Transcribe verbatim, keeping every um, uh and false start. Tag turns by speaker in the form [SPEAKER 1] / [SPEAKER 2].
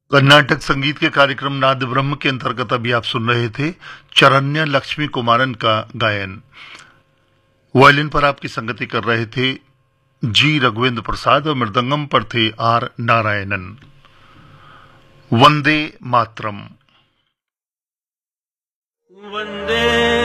[SPEAKER 1] कर्नाटक संगीत के कार्यक्रम नाद ब्रह्म के अंतर्गत अभी आप सुन रहे थे चरण्य लक्ष्मी कुमारन का गायन। वायलिन पर आपकी संगति कर रहे थे जी रघुवेंद्र प्रसाद और मृदंगम पर थे आर नारायणन। वंदे मातरम।
[SPEAKER 2] वंदे